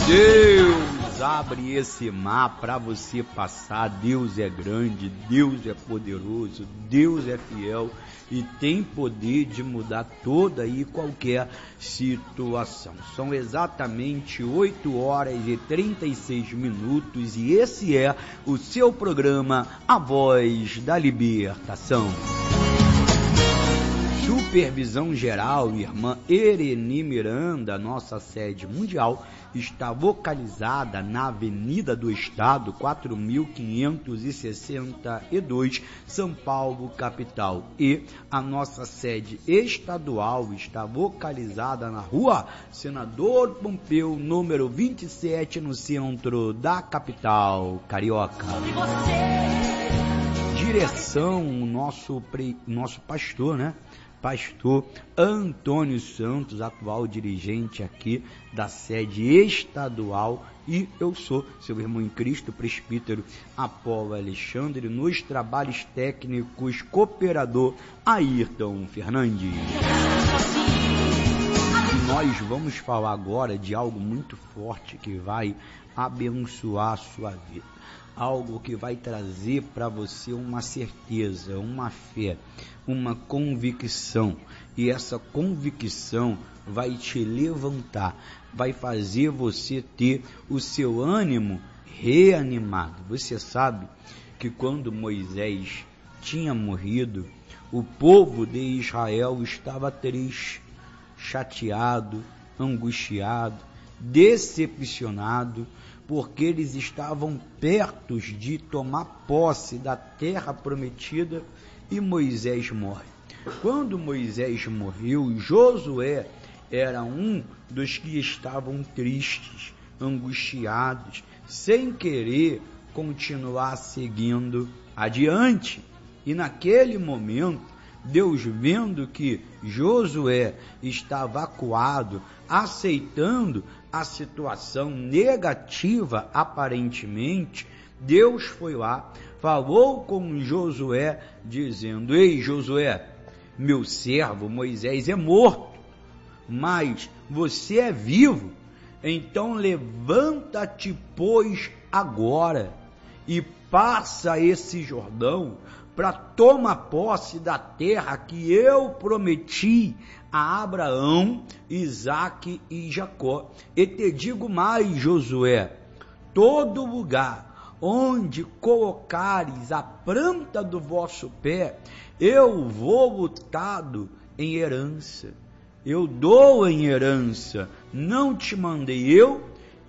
Deus abre esse mar para você passar. Deus é grande, Deus é poderoso, Deus é fiel e tem poder de mudar toda e qualquer situação. São exatamente 8h36 e esse é o seu programa A Voz da Libertação. Supervisão Geral, irmã Ereni Miranda, nossa sede mundial, está localizada na Avenida do Estado, 4562, São Paulo, capital. E a nossa sede estadual está localizada na Rua Senador Pompeu, número 27, no centro da capital carioca. Direção, nosso pastor, né? Pastor Antônio Santos, atual dirigente aqui da sede estadual, e eu sou seu irmão em Cristo, presbítero Apolo Alexandre, nos trabalhos técnicos, cooperador Ayrton Fernandes. E nós vamos falar agora de algo muito forte que vai abençoar a sua vida. Algo que vai trazer para você uma certeza, uma fé, uma convicção. E essa convicção vai te levantar, vai fazer você ter o seu ânimo reanimado. Você sabe que quando Moisés tinha morrido, o povo de Israel estava triste, chateado, angustiado, decepcionado, porque eles estavam perto de tomar posse da terra prometida e Moisés morre. Quando Moisés morreu, Josué era um dos que estavam tristes, angustiados, sem querer continuar seguindo adiante. E naquele momento, Deus, vendo que Josué estava acuado, aceitando a situação negativa aparentemente, Deus foi lá, falou com Josué, dizendo: ei, Josué, meu servo Moisés é morto, mas você é vivo, então levanta-te, pois, agora, e passa esse Jordão, para tomar posse da terra que eu prometi a Abraão, Isaque e Jacó. E te digo mais, Josué, todo lugar onde colocares a planta do vosso pé, eu vou lutado em herança. Eu dou em herança, não te mandei eu,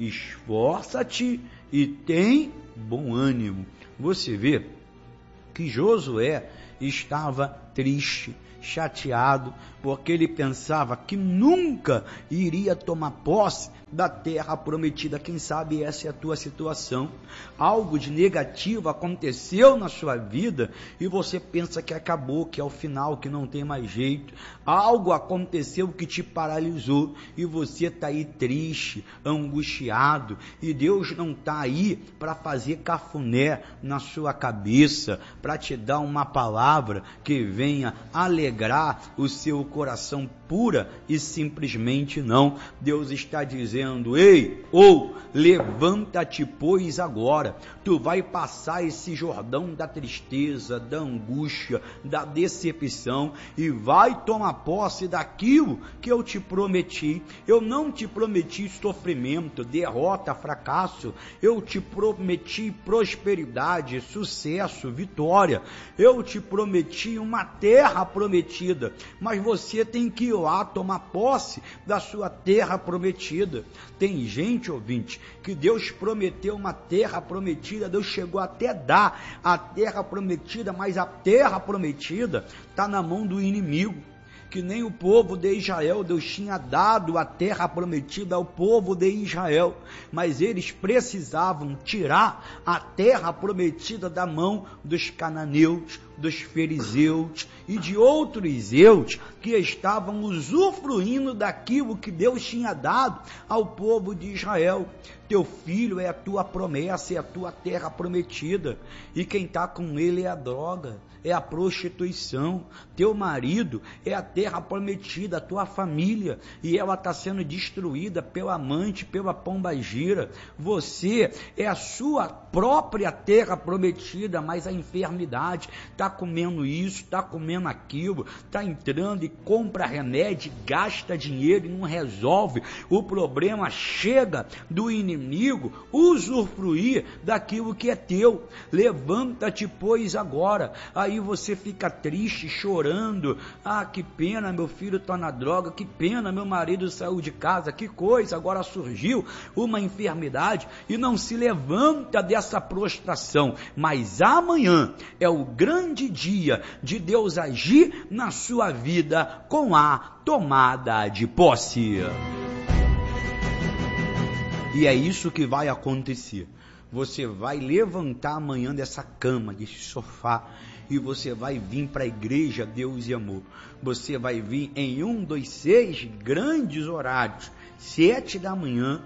esforça-te e tem bom ânimo. Você vê que Josué estava triste, chateado, porque ele pensava que nunca iria tomar posse da terra prometida. Quem sabe essa é a tua situação. Algo de negativo aconteceu na sua vida e você pensa que acabou, que é o final, que não tem mais jeito. Algo aconteceu que te paralisou e você está aí triste, angustiado, e Deus não está aí para fazer cafuné na sua cabeça, para te dar uma palavra que venha alegrar o seu coração pura e simplesmente não. Deus está dizendo: ei, levanta-te, pois, agora. Tu vai passar esse Jordão da tristeza, da angústia, da decepção e vai tomar posse daquilo que eu te prometi. Eu não te prometi sofrimento, derrota, fracasso. Eu te prometi prosperidade, sucesso, vitória. Eu te prometi uma terra prometida, mas você tem que ir lá tomar posse da sua terra prometida. Tem gente, ouvinte, que Deus prometeu uma terra prometida, Deus chegou até dar a terra prometida, mas a terra prometida está na mão do inimigo. Que nem o povo de Israel, Deus tinha dado a terra prometida ao povo de Israel, mas eles precisavam tirar a terra prometida da mão dos cananeus, dos fariseus e de outros zeus que estavam usufruindo daquilo que Deus tinha dado ao povo de Israel. Teu filho é a tua promessa, é a tua terra prometida, e quem está com ele é a droga, é a prostituição. Teu marido é a terra prometida, a tua família, e ela está sendo destruída pela amante, pela pombagira. Você é a sua própria terra prometida, mas a enfermidade está comendo isso, está comendo aquilo, está entrando e compra remédio, gasta dinheiro e não resolve. O problema chega do inimigo usufruir daquilo que é teu. Levanta-te, pois, agora. Aí você fica triste, chorando. Ah, que pena, meu filho está na droga, que pena, meu marido saiu de casa, que coisa, agora surgiu uma enfermidade, e não se levanta dessa prostração. Mas amanhã é o grande dia de Deus agir na sua vida com a tomada de posse. E é isso que vai acontecer. Você vai levantar amanhã dessa cama, desse sofá, e você vai vir para a igreja Deus e Amor. Você vai vir em 1, 2, 6 grandes horários: 7 da manhã,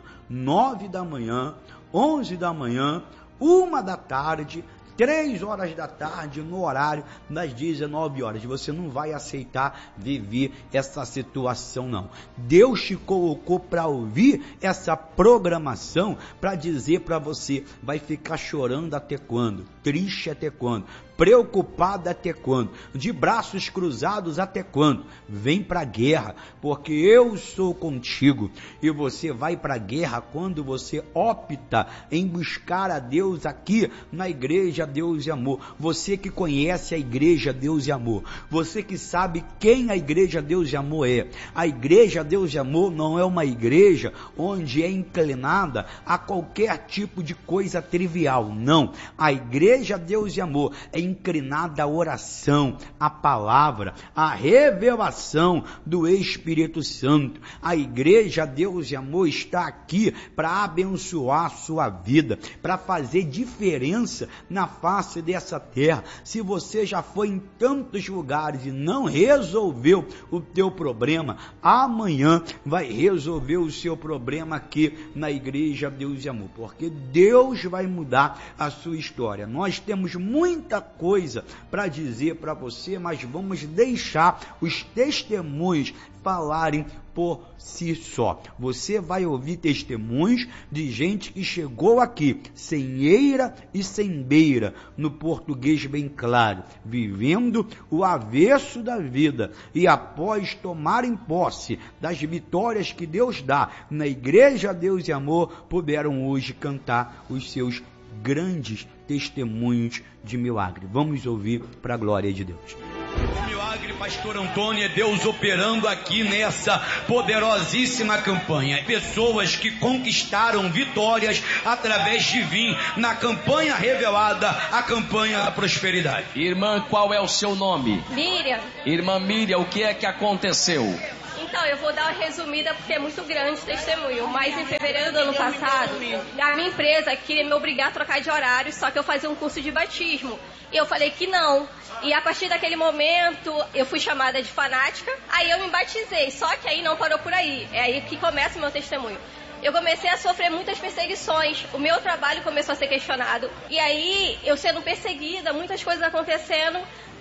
9 da manhã, 11 da manhã, 1 da tarde, 3 horas da tarde, no horário das 19 horas. Você não vai aceitar viver essa situação, não. Deus te colocou para ouvir essa programação, para dizer para você: vai ficar chorando até quando? Triste até quando? Preocupado até quando? De braços cruzados até quando? Vem para a guerra, porque eu sou contigo. E você vai para a guerra quando você opta em buscar a Deus aqui na igreja Deus e Amor. Você que conhece a igreja Deus e Amor, você que sabe quem a igreja Deus e Amor é. A igreja Deus e Amor não é uma igreja onde é inclinada a qualquer tipo de coisa trivial, não. A igreja Deus e Amor é inclinada à oração, à palavra, à revelação do Espírito Santo. A igreja Deus e Amor está aqui para abençoar a sua vida, para fazer diferença na face dessa terra. Se você já foi em tantos lugares e não resolveu o teu problema, amanhã vai resolver o seu problema aqui na igreja Deus e Amor, porque Deus vai mudar a sua história. Nós temos muita coisa para dizer para você, mas vamos deixar os testemunhos falarem por si só. Você vai ouvir testemunhos de gente que chegou aqui sem eira e sem beira, no português bem claro, vivendo o avesso da vida, e após tomarem posse das vitórias que Deus dá na igreja Deus e Amor, puderam hoje cantar os seus grandes testemunhos de milagre. Vamos ouvir para a glória de Deus. O milagre, pastor Antônio, é Deus operando aqui nessa poderosíssima campanha. Pessoas que conquistaram vitórias através de vir na campanha revelada, a campanha da prosperidade. Irmã, qual é o seu nome? Miriam. Irmã Miriam, o que é que aconteceu? Então, eu vou dar uma resumida porque é muito grande o testemunho. Mas em fevereiro do ano passado, a minha empresa queria me obrigar a trocar de horário, só que eu fazia um curso de batismo. E eu falei que não. E a partir daquele momento, eu fui chamada de fanática, aí eu me batizei. Só que aí não parou por aí. É aí que começa o meu testemunho. Eu comecei a sofrer muitas perseguições, o meu trabalho começou a ser questionado. E aí, eu sendo perseguida, muitas coisas acontecendo.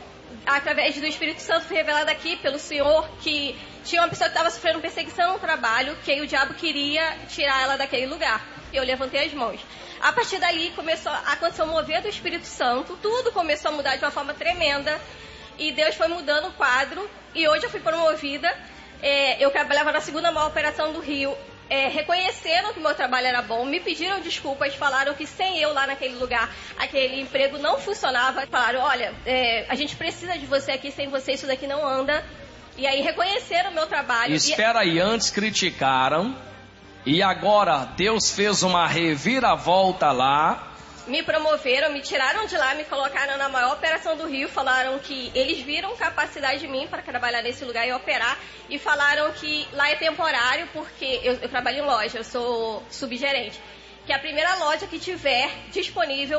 Através do Espírito Santo foi revelado aqui pelo Senhor que tinha uma pessoa que estava sofrendo perseguição no trabalho, que aí o diabo queria tirar ela daquele lugar. Eu levantei as mãos. A partir daí começou a acontecer o mover do Espírito Santo, tudo começou a mudar de uma forma tremenda, e Deus foi mudando o quadro, e hoje eu fui promovida. Eu trabalhava na segunda maior operação do Rio. Reconheceram que o meu trabalho era bom, me pediram desculpas, falaram que sem eu lá naquele lugar, aquele emprego não funcionava. Falaram, olha, a gente precisa de você aqui, sem você isso daqui não anda. E aí reconheceram o meu trabalho. Espera aí, antes criticaram, e agora Deus fez uma reviravolta lá. Me promoveram, me tiraram de lá, me colocaram na maior operação do Rio, falaram que eles viram capacidade em mim para trabalhar nesse lugar e operar, e falaram que lá é temporário, porque eu trabalho em loja, eu sou subgerente, que a primeira loja que tiver disponível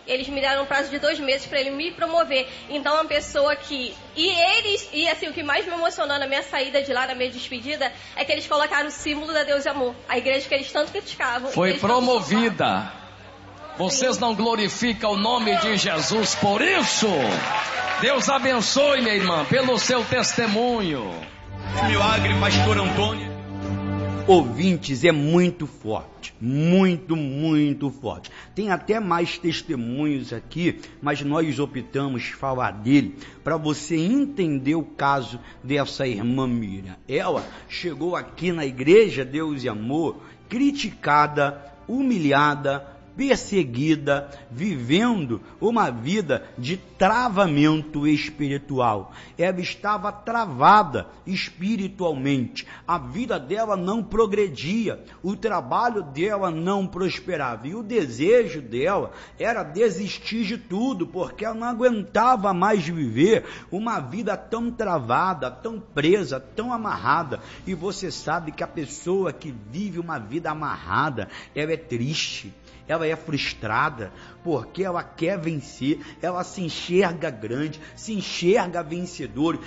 Eles me deram um prazo de 2 meses para ele me promover. Então, uma pessoa que... E assim, o que mais me emocionou na minha saída de lá, na minha despedida, é que eles colocaram o símbolo da Deus e Amor. A igreja que eles tanto criticavam. Foi promovida. Vocês não glorificam o nome de Jesus por isso? Deus abençoe, minha irmã, pelo seu testemunho. Milagre, pastor Antônio. Ouvintes, é muito forte, muito forte. Tem até mais testemunhos aqui, mas nós optamos falar dele para você entender o caso dessa irmã Miriam. Ela chegou aqui na igreja Deus e Amor, criticada, humilhada, perseguida, vivendo uma vida de travamento espiritual. Ela estava travada espiritualmente. A vida dela não progredia, o trabalho dela não prosperava. E o desejo dela era desistir de tudo, porque ela não aguentava mais viver uma vida tão travada, tão presa, tão amarrada. E você sabe que a pessoa que vive uma vida amarrada, ela é triste. Ela é frustrada, porque ela quer vencer, ela se enxerga grande, se enxerga vencedora,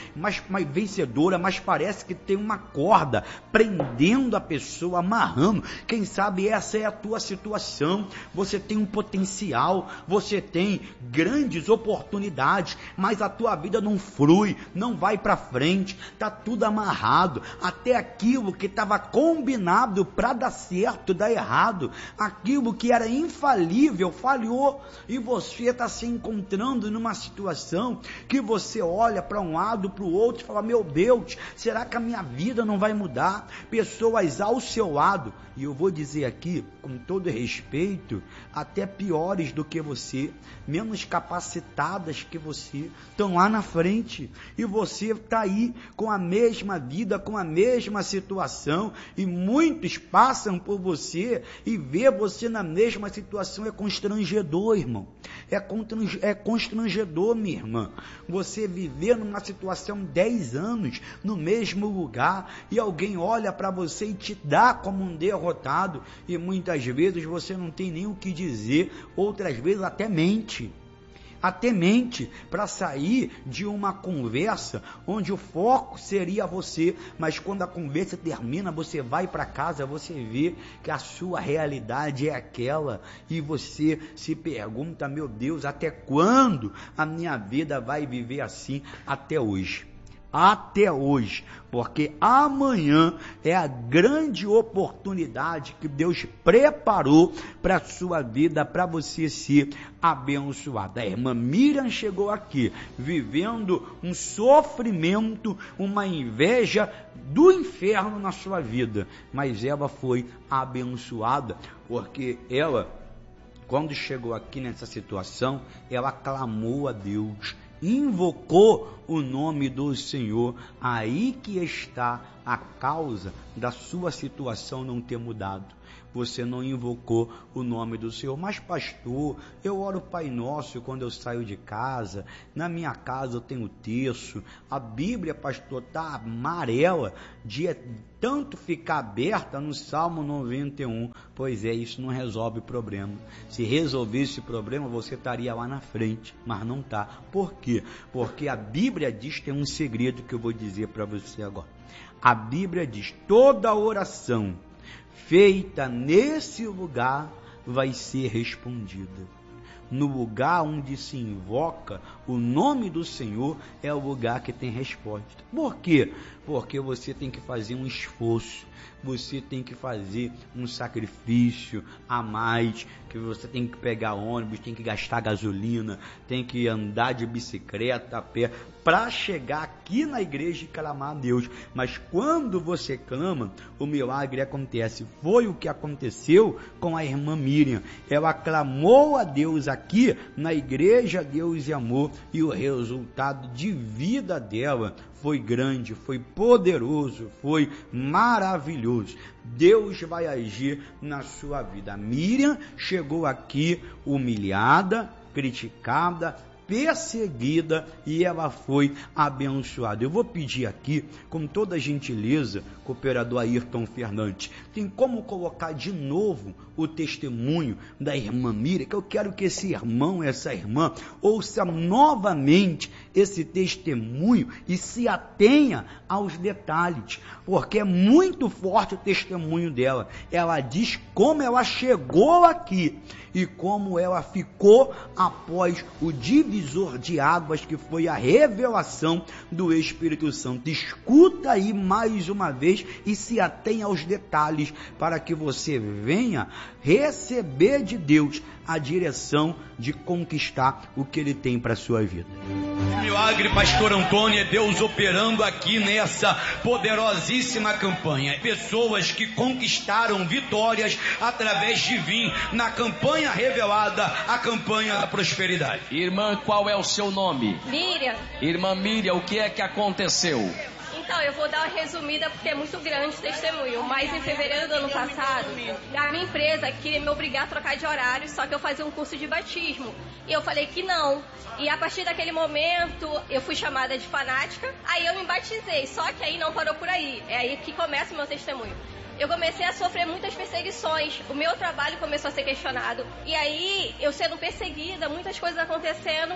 mas parece que tem uma corda prendendo a pessoa, amarrando. Quem sabe essa é a tua situação. Você tem um potencial, você tem grandes oportunidades, mas a tua vida não flui, não vai para frente, está tudo amarrado, até aquilo que estava combinado para dar certo, dá errado, aquilo que era infalível, falhou, e você está se encontrando numa situação que você olha para um lado, para o outro e fala, meu Deus, será que a minha vida não vai mudar? Pessoas ao seu lado, e eu vou dizer aqui, com todo respeito, até piores do que você, menos capacitadas que você, estão lá na frente, e você está aí com a mesma vida, com a mesma situação, e muitos passam por você, e vê você na mesma situação. É constrangedor, irmão, é constrangedor, minha irmã, você viver numa situação 10 anos, no mesmo lugar, e alguém olha para você e te dá como um derrotado, e muitas vezes você não tem nem o que dizer, outras vezes até mente para sair de uma conversa onde o foco seria você, mas quando a conversa termina, você vai para casa, você vê que a sua realidade é aquela, e você se pergunta, meu Deus, até quando a minha vida vai viver assim? Até hoje, porque amanhã é a grande oportunidade que Deus preparou para a sua vida, para você ser abençoada. A irmã Miriam chegou aqui vivendo um sofrimento, uma inveja do inferno na sua vida, mas ela foi abençoada, porque ela, quando chegou aqui nessa situação, ela clamou a Deus, invocou o nome do Senhor. Aí que está a causa da sua situação não ter mudado. Você não invocou o nome do Senhor. Mas pastor, eu oro Pai Nosso quando eu saio de casa, na minha casa eu tenho terço, a Bíblia, pastor, está amarela de tanto ficar aberta no Salmo 91, pois é, isso não resolve o problema. Se resolvesse o problema, você estaria lá na frente, mas não está. Por quê? Porque a Bíblia diz, tem um segredo que eu vou dizer para você agora. A Bíblia diz, toda oração feita nesse lugar vai ser respondida. No lugar onde se invoca o nome do Senhor é o lugar que tem resposta. Por quê? Porque você tem que fazer um esforço, você tem que fazer um sacrifício a mais, que você tem que pegar ônibus, tem que gastar gasolina, tem que andar de bicicleta, a pé, para chegar aqui na igreja e clamar a Deus. Mas quando você clama, o milagre acontece. Foi o que aconteceu com a irmã Miriam. Ela clamou a Deus aqui na igreja Deus e Amor, e o resultado de vida dela foi grande, foi poderoso, foi maravilhoso. Deus vai agir na sua vida. A Miriam chegou aqui humilhada, criticada, perseguida e ela foi abençoada. Eu vou pedir aqui, com toda a gentileza, cooperador Ayrton Fernandes, tem como colocar de novo o testemunho da irmã Miriam, que eu quero que esse irmão, essa irmã, ouça novamente esse testemunho e se atenha aos detalhes, porque é muito forte o testemunho dela. Ela diz como ela chegou aqui e como ela ficou após o divisor de águas, que foi a revelação do Espírito Santo. Escuta aí mais uma vez e se atenha aos detalhes, para que você venha receber de Deus a direção de conquistar o que Ele tem para a sua vida. Milagre, pastor Antônio, é Deus operando aqui nessa poderosíssima campanha. Pessoas que conquistaram vitórias através de vir na campanha revelada, a campanha da prosperidade. Irmã, qual é o seu nome? Miriam. Irmã Miriam, o que é que aconteceu? Então, eu vou dar uma resumida porque é muito grande o testemunho. Mas em fevereiro do ano passado, a minha empresa queria me obrigar a trocar de horário, só que eu fazia um curso de batismo. E eu falei que não. E a partir daquele momento, eu fui chamada de fanática, aí eu me batizei. Só que aí não parou por aí. É aí que começa o meu testemunho. Eu comecei a sofrer muitas perseguições, o meu trabalho começou a ser questionado. E aí, eu sendo perseguida, muitas coisas acontecendo,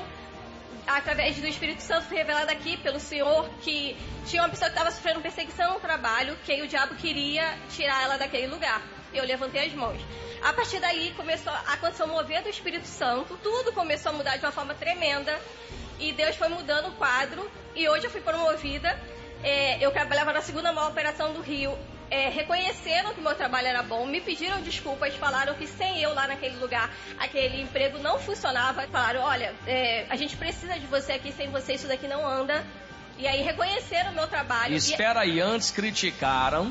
através do Espírito Santo foi revelado aqui pelo Senhor que tinha uma pessoa que estava sofrendo perseguição no trabalho, que aí o diabo queria tirar ela daquele lugar. Eu levantei as mãos. A partir daí começou a acontecer o mover do Espírito Santo, tudo começou a mudar de uma forma tremenda e Deus foi mudando o quadro e hoje eu fui promovida. Eu trabalhava na segunda maior operação do Rio. Reconheceram que o meu trabalho era bom, me pediram desculpas, falaram que sem eu lá naquele lugar, aquele emprego não funcionava, falaram, olha, a gente precisa de você aqui, sem você isso daqui não anda. E aí reconheceram o meu trabalho. Espera aí, antes criticaram,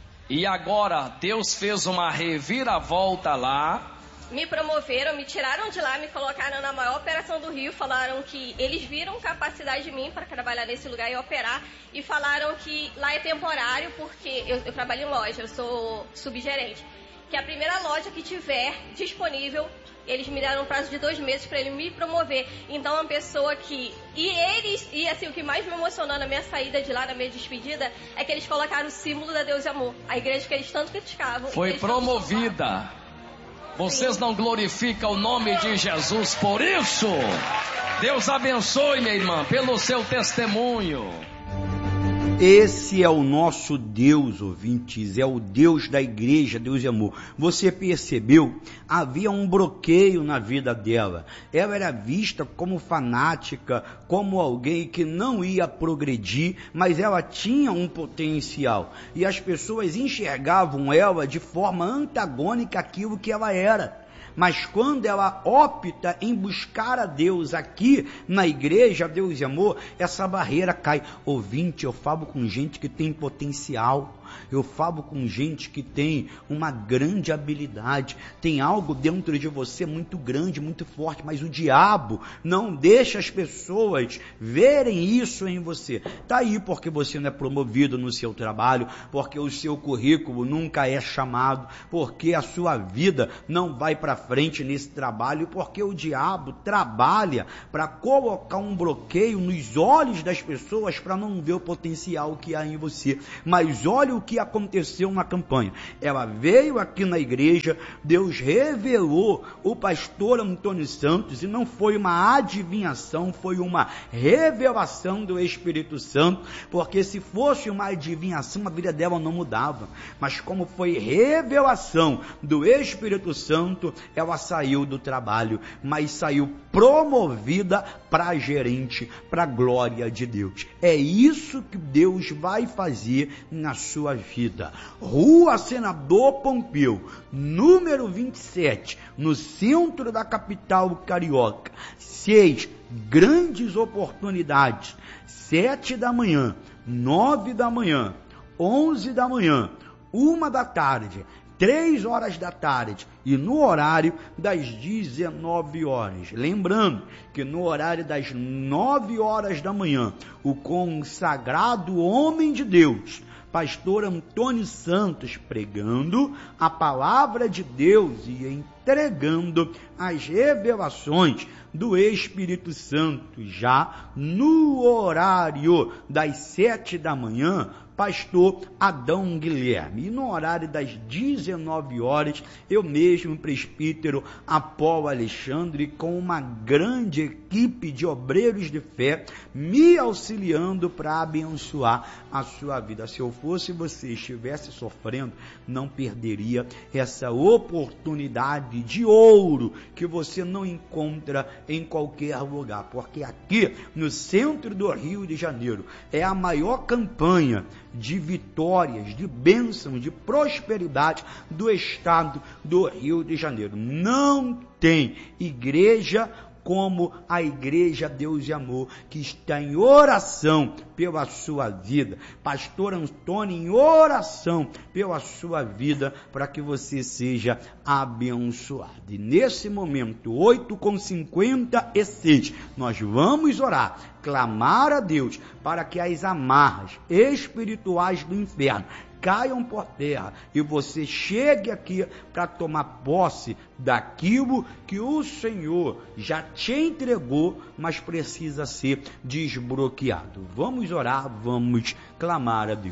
e agora Deus fez uma reviravolta lá. Me promoveram, me tiraram de lá, me colocaram na maior operação do Rio, falaram que eles viram capacidade de mim para trabalhar nesse lugar e operar, e falaram que lá é temporário, porque eu trabalho em loja, eu sou subgerente, que a primeira loja que tiver disponível, eles me deram um prazo de 2 meses para ele me promover. Então, uma pessoa que... E assim, o que mais me emocionou na minha saída de lá, na minha despedida, é que eles colocaram o símbolo da Deus e Amor, a igreja que eles tanto criticavam. Foi promovida. Vocês não glorificam o nome de Jesus por isso? Deus abençoe, minha irmã, pelo seu testemunho. Esse é o nosso Deus, ouvintes, é o Deus da igreja, Deus e amor. Você percebeu? Havia um bloqueio na vida dela. Ela era vista como fanática, como alguém que não ia progredir, mas ela tinha um potencial. E as pessoas enxergavam ela de forma antagônica àquilo que ela era. Mas quando ela opta em buscar a Deus aqui na igreja, Deus e amor, essa barreira cai. Ouvinte, eu falo com gente que tem potencial. Eu falo com gente que tem uma grande habilidade, tem algo dentro de você muito grande, muito forte, mas o diabo não deixa as pessoas verem isso em você. Está aí porque você não é promovido no seu trabalho, porque o seu currículo nunca é chamado, porque a sua vida não vai para frente nesse trabalho, porque o diabo trabalha para colocar um bloqueio nos olhos das pessoas para não ver o potencial que há em você. Mas olha o que aconteceu na campanha. Ela veio aqui na igreja, Deus revelou o pastor Antônio Santos, e não foi uma adivinhação, foi uma revelação do Espírito Santo, porque se fosse uma adivinhação, a vida dela não mudava, mas como foi revelação do Espírito Santo, ela saiu do trabalho, mas saiu promovida para gerente, para a glória de Deus. É isso que Deus vai fazer na sua vida. Rua Senador Pompeu, número 27, no centro da capital carioca. 6 grandes oportunidades: 7 da manhã, 9 da manhã, 11 da manhã, 1 da tarde, 3 horas da tarde e no horário das 19 horas. Lembrando que no horário das 9 horas da manhã, o consagrado homem de Deus, pastor Antônio Santos, pregando a palavra de Deus e entregando as revelações do Espírito Santo. Já no horário das 7 da manhã, pastor Adão Guilherme. E no horário das 19 horas, eu mesmo, presbítero Apolo Alexandre, com uma grande equipe de obreiros de fé, me auxiliando para abençoar a sua vida. Se eu fosse você, estivesse sofrendo, não perderia essa oportunidade de ouro que você não encontra em qualquer lugar, porque aqui no centro do Rio de Janeiro é a maior campanha de vitórias, de bênçãos, de prosperidade do estado do Rio de Janeiro. Não tem igreja como a Igreja Deus e Amor, que está em oração pela sua vida. Pastor Antônio, em oração pela sua vida, para que você seja abençoado. E nesse momento, 8h56, nós vamos orar, clamar a Deus, para que as amarras espirituais do inferno caiam por terra e você chegue aqui para tomar posse daquilo que o Senhor já te entregou, mas precisa ser desbloqueado. Vamos orar, vamos clamar a Deus.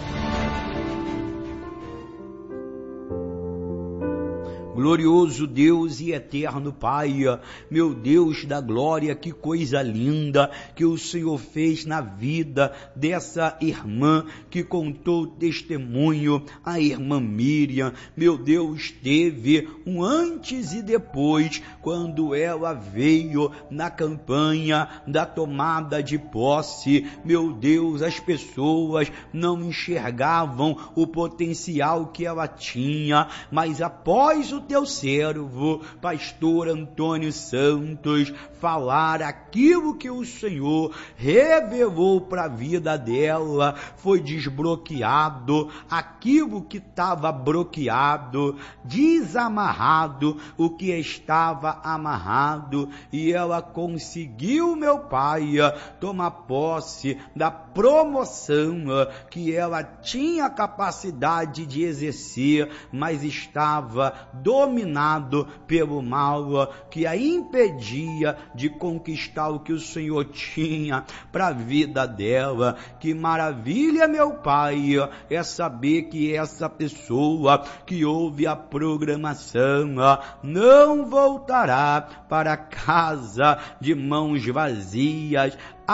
Glorioso Deus e eterno Pai, meu Deus da glória, que coisa linda que o Senhor fez na vida dessa irmã que contou testemunho, a irmã Miriam. Meu Deus, teve um antes e depois, quando ela veio na campanha da tomada de posse. Meu Deus, as pessoas não enxergavam o potencial que ela tinha, mas após o teu servo, pastor Antônio Santos, falar aquilo que o Senhor revelou para a vida dela, foi desbloqueado, aquilo que estava bloqueado, desamarrado, o que estava amarrado, e ela conseguiu, meu Pai, tomar posse da promoção que ela tinha capacidade de exercer, mas estava dominado pelo mal que a impedia de conquistar o que o Senhor tinha para a vida dela. Que maravilha, meu Pai, é saber que essa pessoa que ouve a programação não voltará para casa de mãos vazias.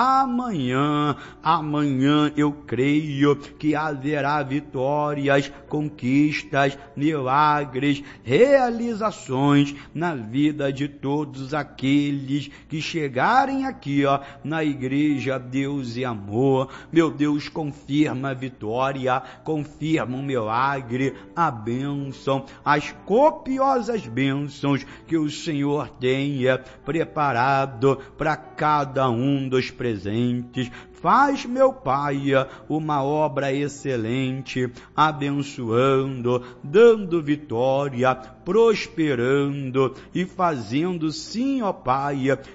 Amanhã eu creio que haverá vitórias, conquistas, milagres, realizações na vida de todos aqueles que chegarem aqui, na Igreja Deus e Amor. Meu Deus, confirma a vitória, confirma o milagre, a bênção, as copiosas bênçãos que o Senhor tenha preparado para cada um dos presentes. Faz, meu Pai, uma obra excelente, abençoando, dando vitória, prosperando e fazendo, sim, ó Pai,